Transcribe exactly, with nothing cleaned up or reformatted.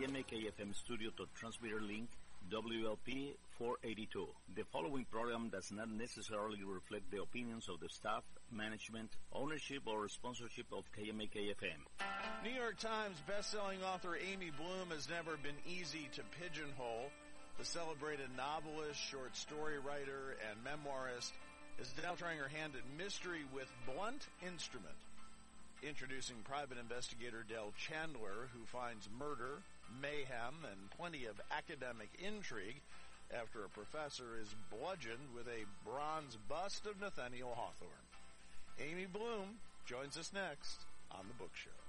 M A K F M studio to transmitter link W L P four eighty-two. The following program does not necessarily reflect the opinions of the staff, management, ownership, or sponsorship of K M A K F M. New York Times bestselling author Amy Bloom has never been easy to pigeonhole. The celebrated novelist, short story writer, and memoirist is now trying her hand at mystery with blunt instrument. Introducing private investigator Del Chandler, who finds murder, mayhem, and plenty of academic intrigue after a professor is bludgeoned with a bronze bust of Nathaniel Hawthorne. Amy Bloom joins us next on The Book Show.